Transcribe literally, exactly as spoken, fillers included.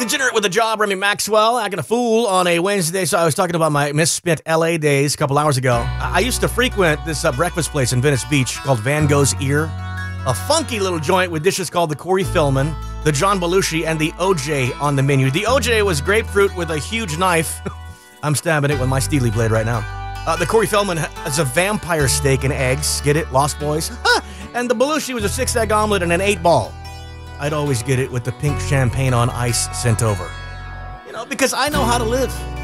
Degenerate with a job, Remy Maxwell, acting a fool on a Wednesday. So I was talking about my misspent L A days a couple hours ago. I used to frequent this uh, breakfast place in Venice Beach called Van Gogh's Ear. A funky little joint with dishes called the Corey Feldman, the John Belushi, and the O J on the menu. The O J was grapefruit with a huge knife. I'm stabbing it with my Steely blade right now. Uh, the Corey Feldman is a vampire steak and eggs. Get it? Lost Boys? And the Belushi was a six-egg omelet and an eight-ball. I'd always get it with the pink champagne on ice sent over. You know, because I know how to live.